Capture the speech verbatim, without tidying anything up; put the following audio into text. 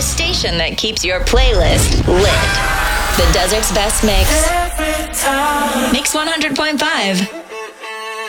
station that keeps your playlist lit. The Desert's Best Mix. Mix one hundred point five.